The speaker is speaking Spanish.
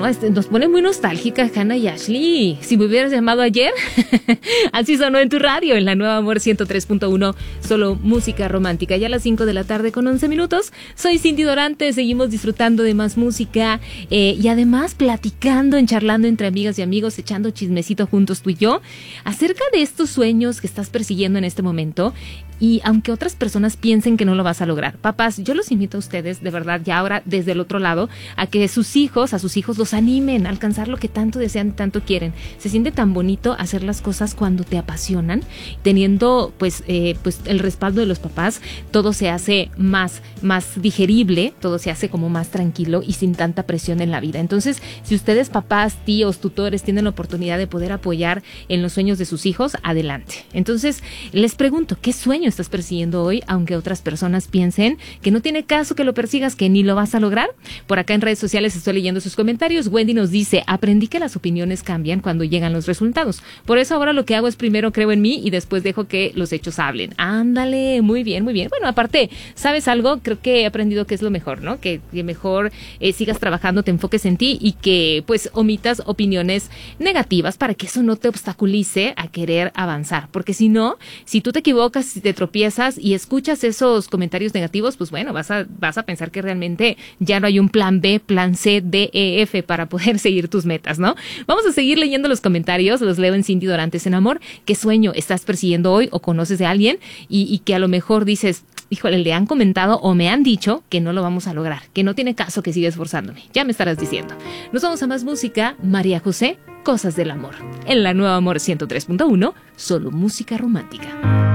no, nos pone muy nostálgica Hannah y Ashley. Si me hubieras llamado ayer, así sonó en tu radio, en la Nueva Amor 103.1, solo música romántica. Ya a las 5 de la tarde con 11 minutos. Soy Cindy Dorante, seguimos disfrutando de más música y además platicando, charlando entre amigas y amigos, echando chismecito juntos tú y yo, acerca de estos sueños que estás persiguiendo en este momento. Y aunque otras personas piensen que no lo vas a lograr, papás, yo los invito a ustedes, de verdad, ya ahora desde el otro lado, a que a sus hijos los animen a alcanzar lo que tanto desean, tanto quieren. Se siente tan bonito hacer las cosas cuando te apasionan, teniendo pues el respaldo de los papás, todo se hace más digerible, todo se hace como más tranquilo y sin tanta presión en la vida. Entonces, si ustedes, papás, tíos, tutores, tienen la oportunidad de poder apoyar en los sueños de sus hijos, adelante. Entonces, les pregunto, ¿qué sueño estás persiguiendo hoy, aunque otras personas piensen que no tiene caso que lo persigas, que ni lo vas a lograr? Por acá en redes sociales estoy leyendo sus comentarios. Wendy nos dice: aprendí que las opiniones cambian cuando llegan los resultados. Por eso ahora lo que hago es primero creo en mí y después dejo que los hechos hablen. Ándale, muy bien, muy bien. Bueno, aparte, ¿sabes algo? Creo que he aprendido que es lo mejor, ¿no? Que mejor sigas trabajando, te enfoques en ti y que pues omitas opiniones negativas para que eso no te obstaculice a querer avanzar. Porque si no, si tú te equivocas, si te tropiezas y escuchas esos comentarios negativos, pues bueno, vas a pensar que realmente ya no hay un plan B, plan C, D, E, F para poder seguir tus metas, ¿no? Vamos a seguir leyendo los comentarios, los leo en Cindy Dorantes en Amor. ¿Qué sueño estás persiguiendo hoy o conoces de alguien y que a lo mejor dices, híjole, le han comentado o me han dicho que no lo vamos a lograr, que no tiene caso que siga esforzándome? Ya me estarás diciendo. Nos vamos a más música. María José, Cosas del Amor. En la Nueva Amor 103.1, solo música romántica.